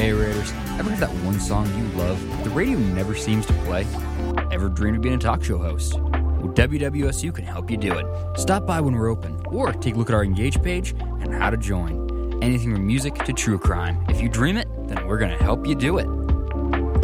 Hey Raiders, ever heard that one song you love but the radio never seems to play? Ever dreamed of being a talk show host? Well, WWSU can help you do it. Stop by when we're open, or take a look at our Engage page and how to join. Anything from music to true crime. If you dream it, then we're going to help you do it.